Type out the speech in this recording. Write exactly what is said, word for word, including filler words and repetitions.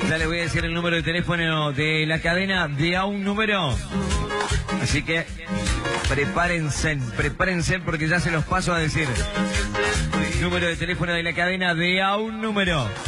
Ya les voy a decir el número de teléfono de la cadena de a un número. Así que prepárense, prepárense porque ya se los paso a decir. Número de teléfono de la cadena de a un número.